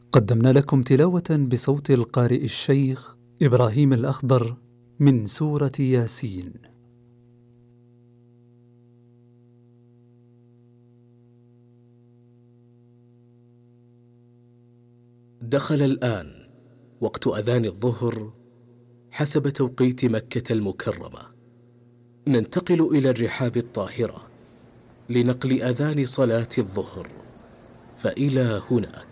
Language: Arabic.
قدمنا لكم تلاوة بصوت القارئ الشيخ إبراهيم الأخضر من سورة ياسين. دخل الآن وقت أذان الظهر حسب توقيت مكة المكرمة. ننتقل إلى الرحاب الطاهرة لنقل أذان صلاة الظهر، فإلى هناك.